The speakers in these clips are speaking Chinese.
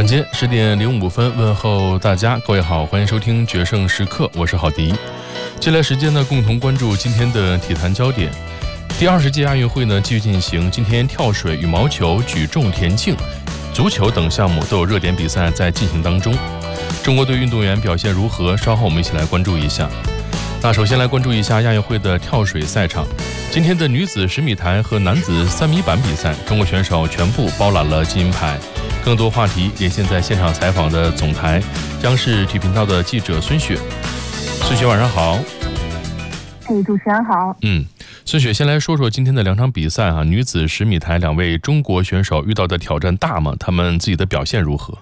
晚间10点05分，问候大家，各位好，欢迎收听决胜时刻，我是郝迪。接下来时间呢，共同关注今天的体坛焦点。第20届亚运会呢继续进行，今天跳水、羽毛球、举重、田径、足球等项目都有热点比赛在进行当中。中国队运动员表现如何？稍后我们一起来关注一下。那首先来关注一下亚运会的跳水赛场。今天的女子10米台和男子3米板比赛，中国选手全部包揽了金银牌。更多话题连线在现场采访的总台央视体育频道的记者孙雪。孙雪晚上好。 主持人好。 孙雪先来说说今天的2场比赛女子10米台2位中国选手遇到的挑战大吗？他们自己的表现如何？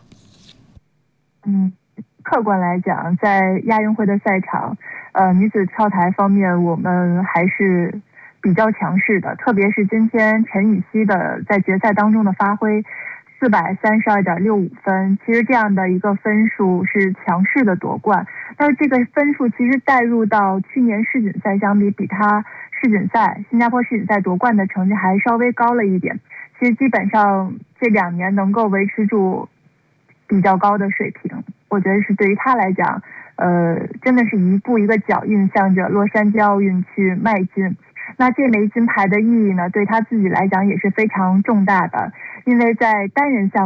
客观来讲，在亚运会的赛场，女子跳台方面我们还是比较强势的，特别是今天陈芋汐的在决赛当中的发挥，432.65分，其实这样的一个分数是强势的夺冠。但是这个分数其实带入到去年世锦赛相比，比他新加坡世锦赛夺冠的成绩还稍微高了一点。其实基本上这2年能够维持住比较高的水平，我觉得是对于他来讲，真的是一步一个脚印向着洛杉矶奥运去迈进。那这枚金牌的意义呢，对他自己来讲也是非常重大的，因为在单人项目